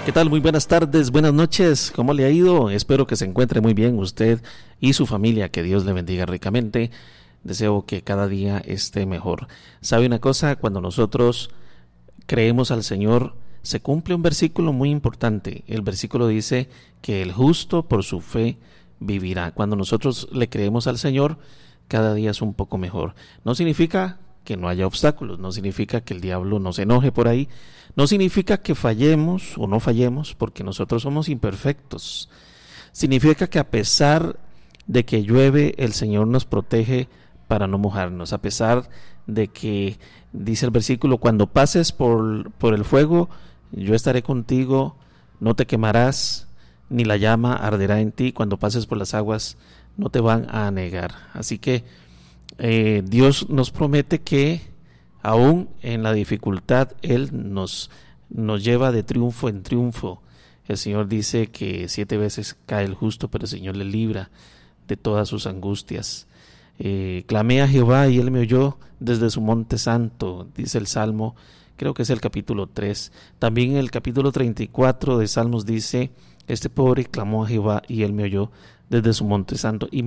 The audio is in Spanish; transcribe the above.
¿Qué tal? Muy buenas tardes, buenas noches. ¿Cómo le ha ido? Espero que se encuentre muy bien usted y su familia. Que Dios le bendiga ricamente. Deseo que cada día esté mejor. ¿Sabe una cosa? Cuando nosotros creemos al Señor, se cumple un versículo muy importante. El versículo dice que el justo por su fe vivirá. Cuando nosotros le creemos al Señor, cada día es un poco mejor. No significa que no haya obstáculos, no significa que el diablo nos enoje por ahí, no significa que fallemos o no fallemos, porque nosotros somos imperfectos. Significa que a pesar de que llueve, el Señor nos protege para no mojarnos, a pesar de que, dice el versículo, cuando pases por el fuego, yo estaré contigo, no te quemarás, ni la llama arderá en ti, cuando pases por las aguas, no te van a anegar. Así que Dios nos promete que aún en la dificultad Él nos lleva de triunfo en triunfo. El Señor dice que 7 veces cae el justo, pero el Señor le libra de todas sus angustias. Clamé a Jehová y Él me oyó desde su monte santo, dice el Salmo, creo que es el capítulo 3. También en el capítulo 34 de Salmos dice, este pobre clamó a Jehová y Él me oyó desde su monte santo y